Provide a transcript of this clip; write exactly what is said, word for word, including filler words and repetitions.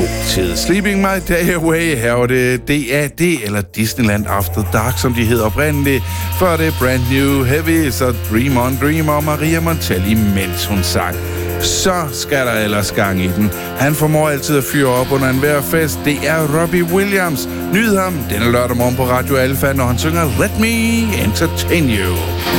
god tid. Sleeping My Day Away, her var det D A D, eller Disneyland After Dark, som de hedder oprindeligt. Før det Brand New Heavy, så Dream On Dream og Maria Montelli, mens hun sang. Så skal der ellers gang i den. Han formår altid at fyre op under enhver fest. Det er Robbie Williams. Nyd ham denne lørdag morgen på Radio Alfa, når han synger Let Me Entertain You.